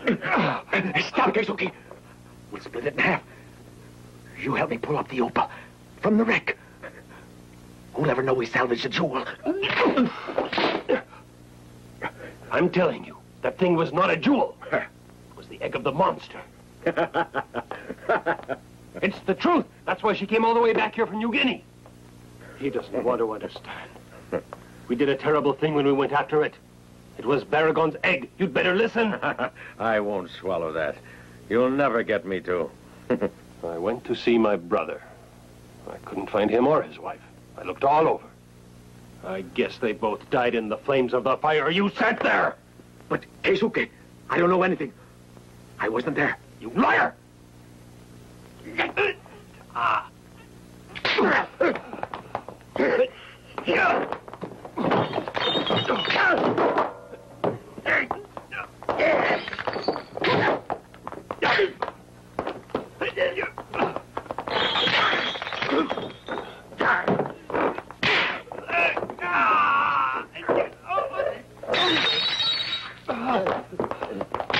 Stop, Keisuke. We'll split it in half. You help me pull up the opal from the wreck. Who'll ever know we salvaged the jewel? I'm telling you, that thing was not a jewel. It was the egg of the monster. It's the truth. That's why she came all the way back here from New Guinea. He doesn't want to understand. We did a terrible thing when we went after it. It was Baragon's egg. You'd better listen. I won't swallow that. You'll never get me to. I went to see my brother. I couldn't find him or his wife. I looked all over. I guess they both died in the flames of the fire you set there. But, Keisuke, I don't know anything. I wasn't there. You liar!